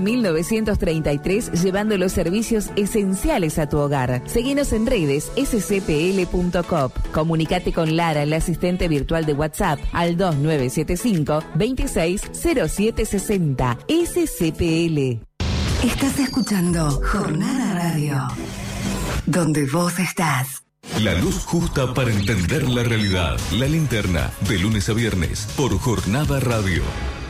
1933, llevando los servicios esenciales a tu hogar. Seguinos en redes scpl.coop. Comunicate con Lara, la asistente virtual de WhatsApp, al 2975 260760. SCPL. Estás escuchando Jornada Radio, donde vos estás. La luz justa para entender la realidad. La Linterna, de lunes a viernes, por Jornada Radio.